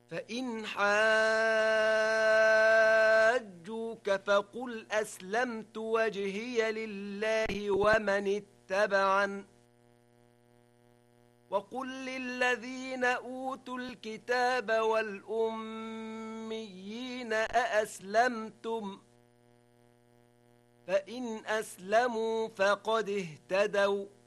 فإن حاجوك فقل أسلمت وجهي لله ومن اتبعن وقل للذين أوتوا الكتاب والأميين أأسلمتم فإن أسلموا فقد اهتدوا